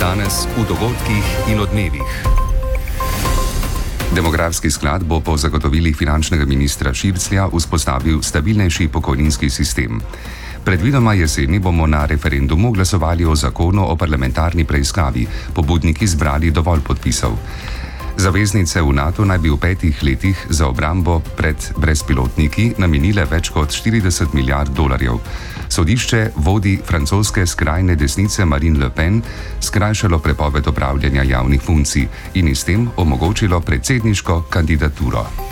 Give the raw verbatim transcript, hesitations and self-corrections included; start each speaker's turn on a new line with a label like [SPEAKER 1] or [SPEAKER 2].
[SPEAKER 1] Danes v dogodkih in odmevih. Demografski sklad bo po zagotovilih finančnega ministra Širclja vzpostavil stabilnejši pokojninski sistem. Predvidoma jeseni bomo na referendumu glasovali o zakonu o parlamentarni preiskavi, pobudniki zbrali dovolj podpisov. Zaveznice v NATO naj bi v petih letih za obrambo pred brezpilotniki namenile več kot štirideset milijard dolarjev. Sodišče vodi francoske skrajne desnice Marine Le Pen skrajšalo prepoved opravljanja javnih funkcij in s tem omogočilo predsedniško kandidaturo.